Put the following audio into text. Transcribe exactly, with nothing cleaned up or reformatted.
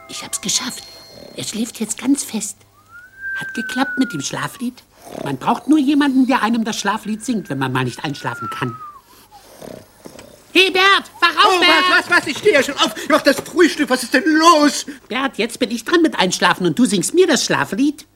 Ich hab's geschafft. Er schläft jetzt ganz fest. Hat geklappt mit dem Schlaflied. Man braucht nur jemanden, der einem das Schlaflied singt, wenn man mal nicht einschlafen kann. Hey, Bert, wach auf, Oh, Bert! was, was, was? Ich stehe ja schon auf. Ich mach das Frühstück. Was ist denn los? Bert, jetzt bin ich dran mit Einschlafen und du singst mir das Schlaflied?